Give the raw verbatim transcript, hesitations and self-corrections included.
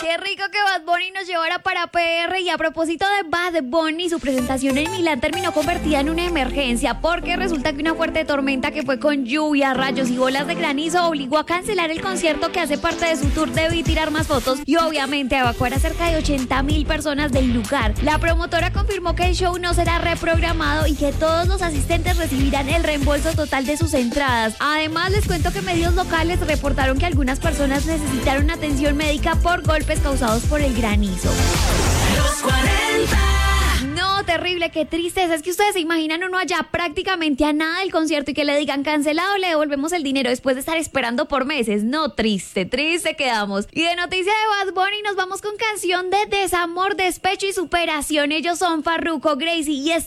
Qué rico que Bad Bunny nos llevara para P R. Y a propósito de Bad Bunny, su presentación en Milán terminó convertida en una emergencia porque resulta que una fuerte tormenta que fue con lluvia, rayos y bolas de granizo obligó a cancelar el concierto que hace parte de su tour. Debí tirar más fotos y obviamente a evacuar a cerca de ochenta mil personas del lugar. La promotora confirmó que el show no será reprogramado y que todos los asistentes recibirán el reembolso total de sus entradas. Además, les cuento que medios locales reportaron que algunas personas necesitaron atención médica por golpes causados por el granizo. Los cuarenta. No, terrible, qué tristeza. Es que ustedes se imaginan uno allá prácticamente a nada del concierto y que le digan cancelado, le devolvemos el dinero después de estar esperando por meses. No, triste, triste quedamos. Y de noticia de Bad Bunny nos vamos con canción de desamor, despecho y superación. Ellos son Farruko, Gracie y este